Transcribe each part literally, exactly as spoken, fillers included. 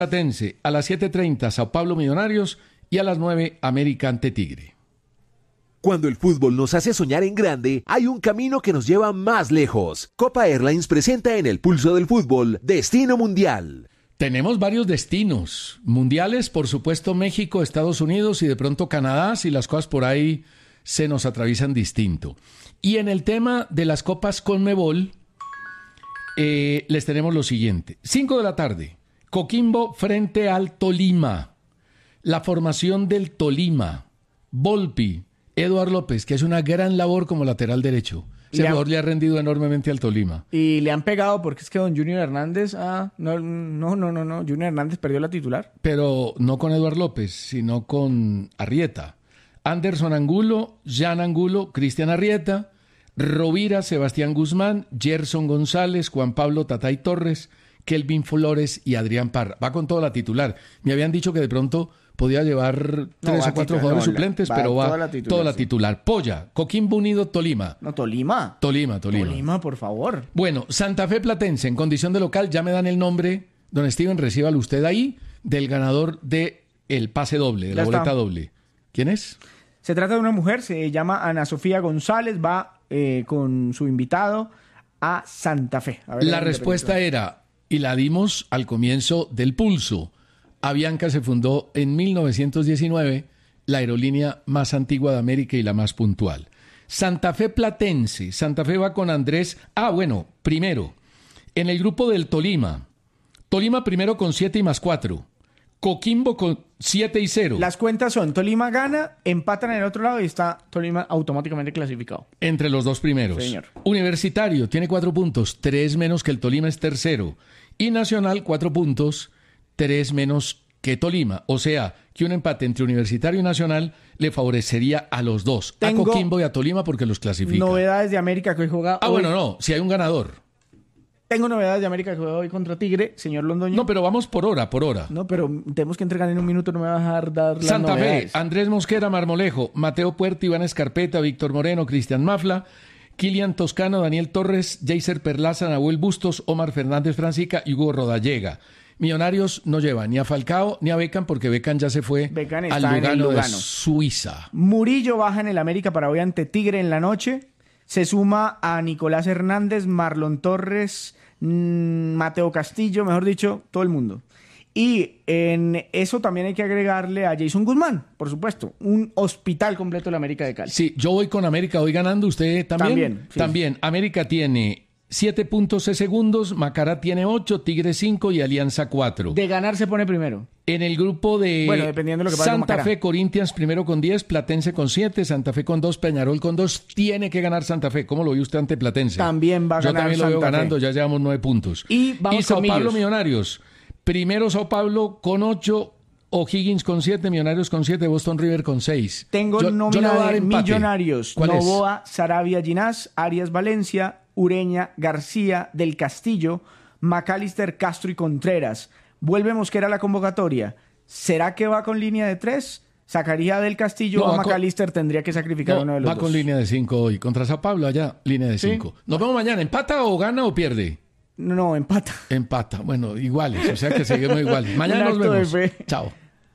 Platense, a las siete treinta Sao Paulo Millonarios y a las nueve América ante Tigre. Cuando el fútbol nos hace soñar en grande, hay un camino que nos lleva más lejos. Copa Airlines presenta en el pulso del fútbol Destino Mundial. Tenemos varios destinos mundiales, por supuesto México, Estados Unidos y de pronto Canadá, si las cosas por ahí se nos atraviesan distinto. Y en el tema de las copas Conmebol, eh, les tenemos lo siguiente. cinco de la tarde, Coquimbo frente al Tolima. La formación del Tolima, Volpi, Eduard López, que hace una gran labor como lateral derecho. Ese jugador le ha rendido enormemente al Tolima. Y le han pegado porque es que don Junior Hernández... Ah, no, no, no, no, no. Junior Hernández perdió la titular. Pero no con Eduard López, sino con Arrieta. Anderson Angulo, Jan Angulo, Cristian Arrieta, Rovira, Sebastián Guzmán, Gerson González, Juan Pablo Tatay Torres, Kelvin Flores y Adrián Parra. Va con toda la titular. Me habían dicho que de pronto podía llevar tres no, o cuatro titular, jugadores no, suplentes, va pero va toda la titular. Toda la titular. Sí. Polla, Coquimbo Unido, Tolima. No, Tolima. Tolima, Tolima. Tolima, por favor. Bueno, Santa Fe Platense, en condición de local, ya me dan el nombre, don Steven, recíbalo usted ahí, del ganador de el pase doble, de la ya boleta está. doble. ¿Quién es? Se trata de una mujer, se llama Ana Sofía González, va eh, con su invitado a Santa Fe. A ver, la respuesta era, y la dimos al comienzo del pulso, Avianca se fundó en mil novecientos diecinueve, la aerolínea más antigua de América y la más puntual. Santa Fe Platense, Santa Fe va con Andrés. Ah, bueno, primero, en el grupo del Tolima, Tolima primero con siete y más cuatro, Coquimbo con siete y cero. Las cuentas son, Tolima gana, empatan en el otro lado y está Tolima automáticamente clasificado. Entre los dos primeros. Señor. Universitario tiene cuatro puntos, tres menos que el Tolima es tercero. Y Nacional, cuatro puntos, tres menos que Tolima. O sea, que un empate entre Universitario y Nacional le favorecería a los dos. Tengo a Coquimbo y a Tolima porque los clasifica. Novedades de América que hoy juega Ah, hoy. bueno, no, si hay un ganador. Tengo novedades de América que juega hoy contra Tigre, señor Londoño. No, pero vamos por hora, por hora. No, pero tenemos que entregar en un minuto, no me vas a dejar dar las Santa novedades. Fe, Andrés Mosquera, Marmolejo, Mateo Puerta, Iván Escarpeta, Víctor Moreno, Cristian Mafla, Kilian Toscano, Daniel Torres, Jaycer Perlaza, Nahuel Bustos, Omar Fernández Francica y Hugo Rodallega. Millonarios no lleva ni a Falcao ni a Beckham porque Beckham ya se fue Beckham al está Lugano, en el Lugano de Suiza. Murillo baja en el América para hoy ante Tigre en la noche. Se suma a Nicolás Hernández, Marlon Torres, mmm, Mateo Castillo, mejor dicho, todo el mundo. Y en eso también hay que agregarle a Jason Guzmán, por supuesto. Un hospital completo de la América de Cali. Sí, yo voy con América hoy ganando. ¿Usted también? También. Sí. También. América tiene siete puntos seis segundos, Macará tiene ocho, Tigre cinco y Alianza cuatro. De ganar se pone primero. En el grupo de bueno, dependiendo de lo que pase con Santa Macará. Fe, Corinthians primero con diez, Platense con siete, Santa Fe con dos, Peñarol con dos. Tiene que ganar Santa Fe. ¿Cómo lo vio usted ante Platense? También va a Yo ganar también lo veo Santa ganando, Fe. ya llevamos nueve puntos. Y vamos y Sao con Paulo Millos. Millonarios. Primero Sao Paulo con ocho, O'Higgins con siete, Millonarios con siete, Boston River con seis. Tengo yo, nómina yo le voy a dar de empate. Millonarios. ¿Cuál Novoa, Sarabia Ginás, Arias Valencia, Ureña, García, Del Castillo, McAllister, Castro y Contreras. Vuelve Mosquera a la convocatoria. ¿Será que va con línea de tres? ¿Sacaría a Del Castillo No, o a con- McAllister? Tendría que sacrificar No, uno de los va dos. con línea de cinco hoy. Contra Sao Paulo allá, línea de Sí. cinco. Nos vemos mañana. ¿Empata o gana o pierde? No, no, empata. Empata. Bueno, iguales. O sea que seguimos iguales. Mañana nos Un acto de vemos. fe. Chao.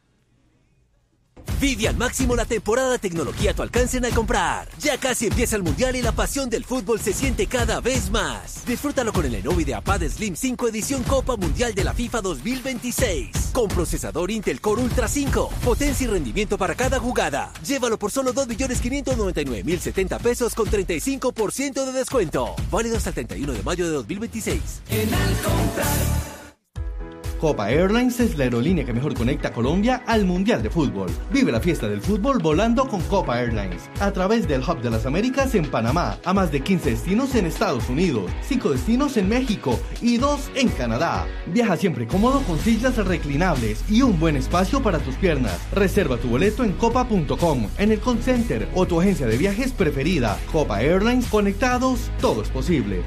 Vive al máximo la temporada de tecnología a tu alcance al comprar. Ya casi empieza el Mundial y la pasión del fútbol se siente cada vez más. Disfrútalo con el Lenovo IdeaPad Slim cinco edición Copa Mundial de la FIFA dos mil veintiséis. Con procesador Intel Core Ultra cinco. Potencia y rendimiento para cada jugada. Llévalo por solo dos millones quinientos noventa y nueve mil setenta pesos con treinta y cinco por ciento de descuento. Válido hasta el treinta y uno de mayo de dos mil veintiséis. En Alcomprar. Copa Airlines es la aerolínea que mejor conecta a Colombia al Mundial de Fútbol. Vive la fiesta del fútbol volando con Copa Airlines. A través del Hub de las Américas en Panamá, a más de quince destinos en Estados Unidos, cinco destinos en México y dos en Canadá. Viaja siempre cómodo con sillas reclinables y un buen espacio para tus piernas. Reserva tu boleto en copa punto com, en el call center o tu agencia de viajes preferida. Copa Airlines, conectados, todo es posible.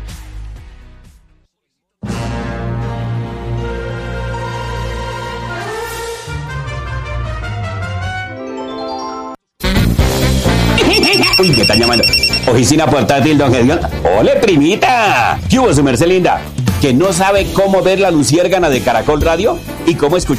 Uy, me están llamando. Oficina portátil, don Gedión. ¡Ole, primita! ¿Qué hubo, su merced linda? ¿Que no sabe cómo ver la luciérgana de Caracol Radio? ¿Y cómo escuchar